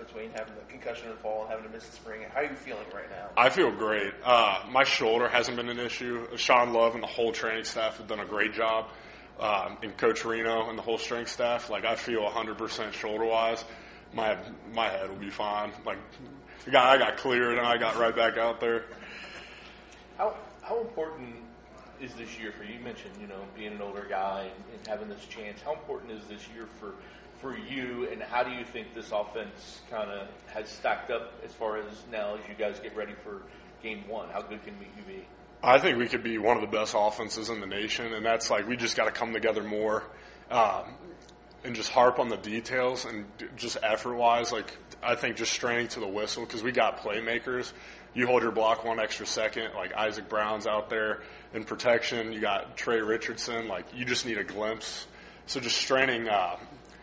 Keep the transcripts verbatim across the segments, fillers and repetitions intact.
between having the concussion in the fall and having to miss the spring. How are you feeling right now? I feel great. Uh, my shoulder hasn't been an issue. Sean Love and the whole training staff have done a great job. Um, and Coach Reno and the whole strength staff, like I feel one hundred percent shoulder-wise. My my head will be fine. Like I got, I got cleared and I got right back out there. How how important is this year for you? You mentioned, you know, being an older guy and, and having this chance. How important is this year for for you, and how do you think this offense kind of has stacked up as far as now as you guys get ready for game one? How good can you be? I think we could be one of the best offenses in the nation, and that's like we just got to come together more um, and just harp on the details and just effort-wise. Like I think just straining to the whistle because we got playmakers. You hold your block one extra second, like Isaac Brown's out there in protection. You got Trey Richardson. Like you just need a glimpse. So just straining uh,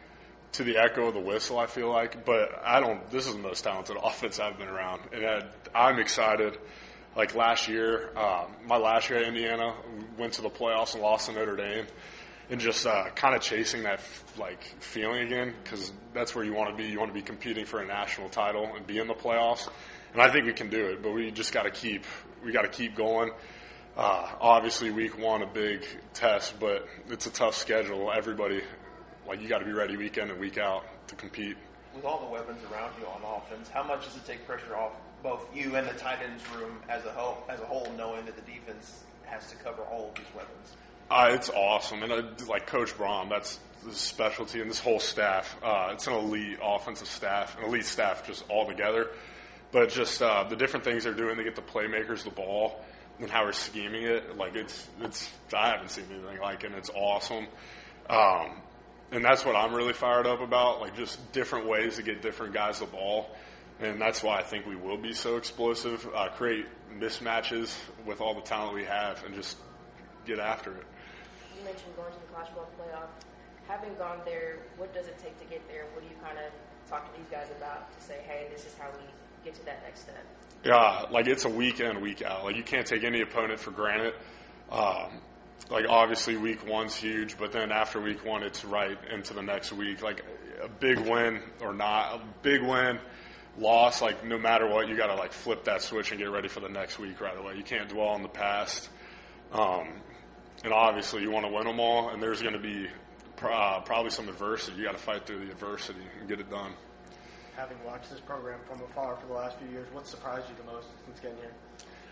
to the echo of the whistle, I feel like. But I don't. This is the most talented offense I've been around, and I, I'm excited. Like last year, um, my last year at Indiana, we went to the playoffs and lost to Notre Dame, and just uh, kind of chasing that like feeling again because that's where you want to be. You want to be competing for a national title and be in the playoffs, and I think we can do it. But we just got to keep we got to keep going. Uh, obviously, week one a big test, but it's a tough schedule. Everybody, like you got to be ready week in and week out to compete. With all the weapons around you on offense, how much does it take pressure off both you and the tight ends room as a whole, as a whole, knowing that the defense has to cover all of these weapons? Uh, it's awesome, and uh, like Coach Braun, that's his specialty, and this whole staff. Uh, it's an elite offensive staff, an elite staff just all together. But just uh, the different things they're doing to get the playmakers the ball and how we're scheming it, like it's it's I haven't seen anything like it, and it's awesome. Um, and that's what I'm really fired up about, like just different ways to get different guys the ball. And that's why I think we will be so explosive, uh, create mismatches with all the talent we have, and just get after it. You mentioned going to the college football playoff. Having gone there, what does it take to get there? What do you kind of talk to these guys about to say, hey, this is how we get to that next step? Yeah, like it's a week in, week out. Like you can't take any opponent for granted. Um, like obviously week one's huge, but then after week one, it's right into the next week. Like a big win or not, a big win, loss, like no matter what, you got to like flip that switch and get ready for the next week right away. You can't dwell on the past. Um, and obviously you want to win them all, and there's going to be uh, probably some adversity. You got to fight through the adversity and get it done. Having watched this program from afar for the last few years, what surprised you the most since getting here?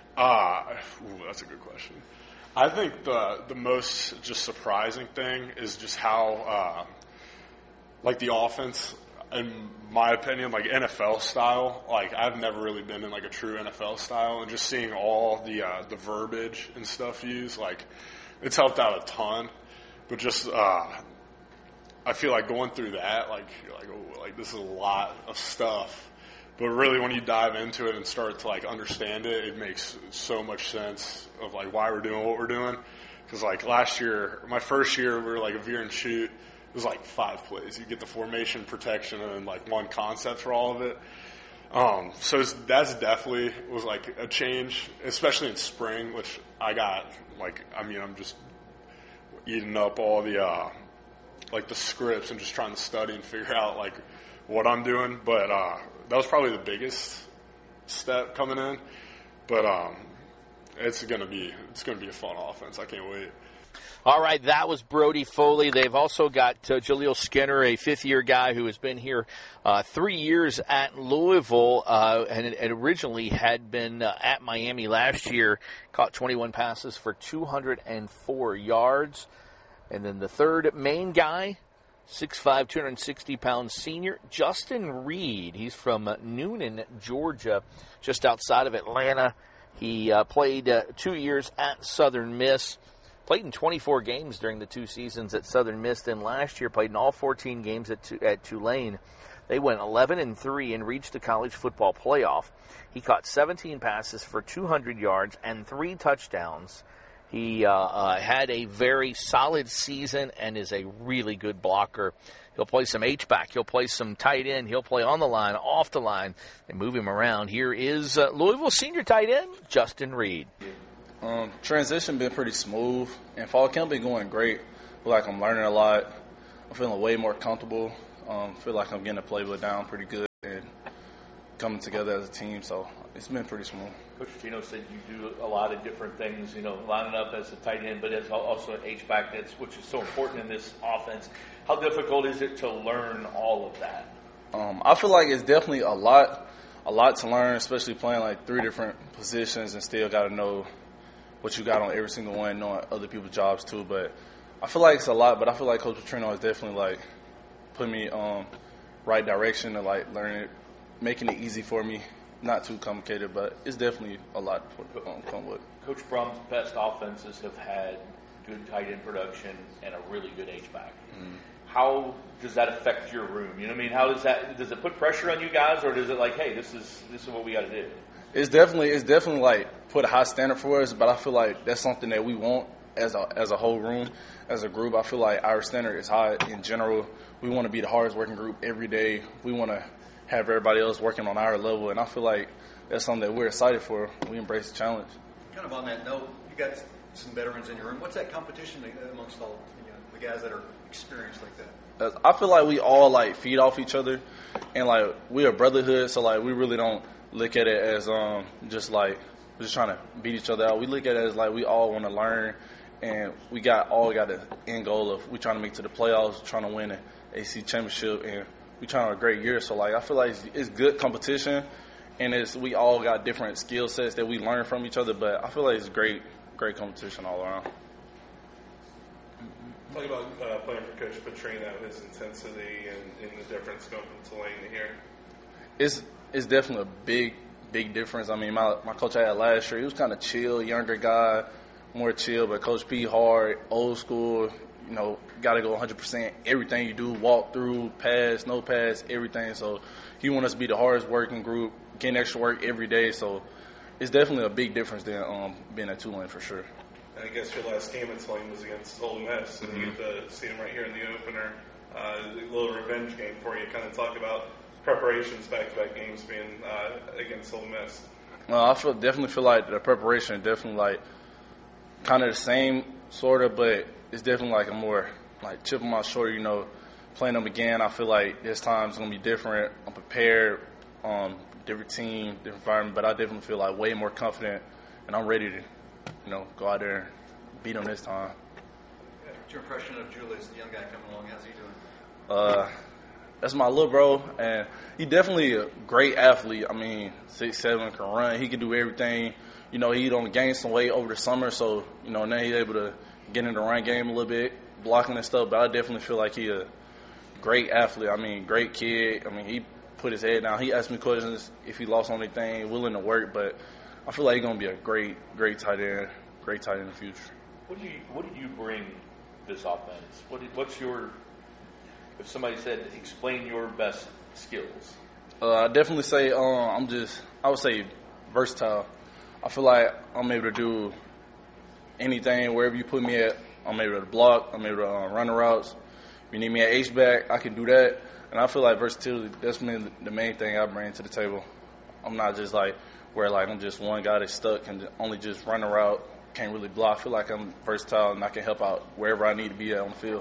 Uh, ooh, that's a good question. I think the the most just surprising thing is just how, uh, like the offense, in my opinion, like N F L style. Like I've never really been in like a true N F L style, and just seeing all the uh, the verbiage and stuff used, like it's helped out a ton. But just uh, I feel like going through that, like you're like, oh, like this is a lot of stuff. But really, when you dive into it and start to like understand it, it makes so much sense of like why we're doing what we're doing. Because like last year, my first year, we were like a veer and shoot. It was like five plays. You get the formation, protection, and then like one concept for all of it. Um, so it's, that's definitely was like a change, especially in spring, which I got like I mean I'm just eating up all the uh, like the scripts and just trying to study and figure out like what I'm doing. But uh, that was probably the biggest step coming in. But um, it's gonna be it's gonna be a fun offense. I can't wait. All right, that was Brody Foley. They've also got uh, Jaleel Skinner, a fifth-year guy who has been here uh, three years at Louisville uh, and, and originally had been uh, at Miami last year, caught twenty-one passes for two hundred four yards. And then the third main guy, six five, two hundred sixty pound senior, Justin Reed. He's from Noonan, Georgia, just outside of Atlanta. He uh, played uh, two years at Southern Miss. Played in twenty-four games during the two seasons at Southern Miss. Then last year played in all fourteen games at, at Tulane. They went eleven and three and reached the college football playoff. He caught seventeen passes for two hundred yards and three touchdowns. He uh, uh, had a very solid season and is a really good blocker. He'll play some H-back. He'll play some tight end. He'll play on the line, off the line, and move him around. Here is uh, Louisville senior tight end, Justin Reed. Um, transition been pretty smooth, and fall camp been going great. Feel like I'm learning a lot. I'm feeling way more comfortable. Um, feel like I'm getting the playbook down pretty good. and coming together as a team. So it's been pretty smooth. Coach Tino said you do a lot of different things, you know, lining up as a tight end, but as also an H-back, that's, which is so important in this offense. How difficult is it to learn all of that? Um, I feel like it's definitely a lot, a lot to learn, especially playing like three different positions and still got to know what you got on every single one, knowing other people's jobs too. But I feel like it's a lot, but I feel like Coach Petrino has definitely like put me um right direction and like learning it, making it easy for me. Not too complicated, but it's definitely a lot to um, come with. Coach Brum's best offenses have had good tight end production and a really good H-back. Mm-hmm. How does that affect your room? You know what I mean? How does that, does it put pressure on you guys, or does it like, hey, this is this is what we got to do? It's definitely it's definitely like put a high standard for us, but I feel like that's something that we want as a as a whole room, as a group. I feel like our standard is high in general. We want to be the hardest working group every day. We want to have everybody else working on our level, and I feel like that's something that we're excited for. We embrace the challenge. Kind of on that note, you got some veterans in your room. What's that competition amongst all you know, the guys that are experienced like that? I feel like we all like feed off each other, and like we're a brotherhood, so like we really don't look at it as um just like just trying to beat each other out. We look at it as like we all want to learn, and we got all got the end goal of we trying to make it to the playoffs, trying to win an A C championship, and we trying to have a great year. So like I feel like it's, it's good competition, and it's we all got different skill sets that we learn from each other. But I feel like it's great, great competition all around. Talk about uh, playing for Coach Petrino, his intensity and, and the difference going from Tulane to here. It's it's definitely a big, big difference. I mean, my my coach I had last year, he was kind of chill, younger guy, more chill. But Coach P hard, old school. You know, got to go one hundred percent. Everything you do, walk through, pass, no pass, everything. So he want us to be the hardest working group, getting extra work every day. So it's definitely a big difference than um, being at Tulane for sure. I guess your last game at Tulane was against Ole Miss, and mm-hmm. you get to see them right here in the opener. Uh, a little revenge game for you. Kind of talk about preparations, back-to-back games being uh, against Ole Miss. Well, I feel definitely feel like the preparation definitely like kind of the same sort of, but it's definitely like a more like chip on my shoulder. You know, playing them again, I feel like this time it's gonna be different. I'm prepared, um, different team, different environment, but I definitely feel like way more confident, and I'm ready to. You know, go out there and beat them this time. What's your impression of Julius, the young guy coming along? How's he doing? Uh, that's my little bro, and he definitely a great athlete. I mean, six seven, can run. He can do everything. You know, he only gained some weight over the summer, so, you know, now he's able to get in the run game a little bit, blocking and stuff, but I definitely feel like he a great athlete. I mean, great kid. I mean, he put his head down. He asked me questions if he lost on anything, willing to work, but I feel like he's going to be a great, great tight end, great tight end in the future. What do you What do you bring this offense? What What's your, if somebody said, explain your best skills? Uh, I definitely say um, I'm just, I would say versatile. I feel like I'm able to do anything, wherever you put me at. I'm able to block, I'm able to uh, run the routes. If you need me at H-back, I can do that. And I feel like versatility, that's been the main thing I bring to the table. I'm not just like, where like I'm just one guy that's stuck and only just run a route, can't really block. I feel like I'm versatile and I can help out wherever I need to be at on the field.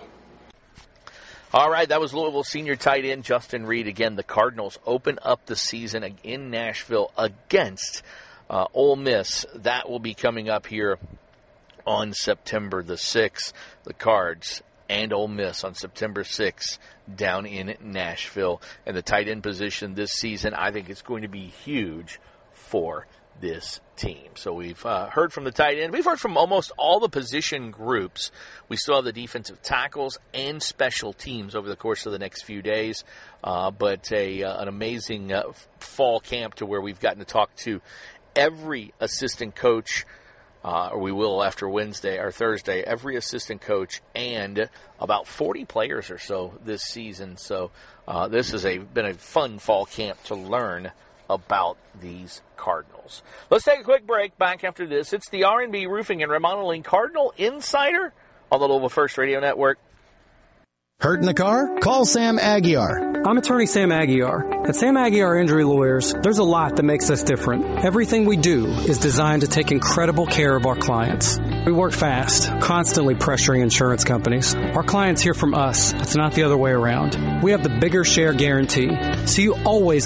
All right, that was Louisville senior tight end Justin Reed. Again, the Cardinals open up the season in Nashville against uh, Ole Miss. That will be coming up here on September the sixth. The Cards and Ole Miss on September sixth down in Nashville. And the tight end position this season, I think it's going to be huge for this team. So we've uh, heard from the tight end. We've heard from almost all the position groups. We still have the defensive tackles and special teams over the course of the next few days. Uh, but a uh, an amazing uh, fall camp to where we've gotten to talk to every assistant coach, uh, or we will after Wednesday or Thursday, every assistant coach and about forty players or so this season. So uh, this has a, been a fun fall camp to learn about these Cardinals. Let's take a quick break. Back after this, it's the R and B Roofing and Remodeling Cardinal Insider on the Louisville First Radio Network. Hurt in the car? Call Sam Aguiar. I'm attorney Sam Aguiar. At Sam Aguiar Injury Lawyers, there's a lot that makes us different. Everything we do is designed to take incredible care of our clients. We work fast, constantly pressuring insurance companies. Our clients hear from us. It's not the other way around. We have the bigger share guarantee, so you always